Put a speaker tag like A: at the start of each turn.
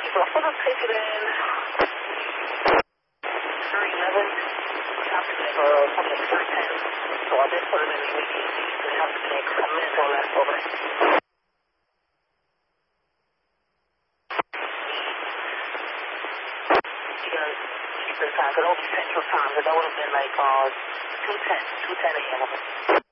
A: So I put a ticket in 311, something 310. So I just put it in immediately. So you have to take some minutes or less over it. Because Eastern time, because it'll be Central time, so that would have been like 2:10 a.m.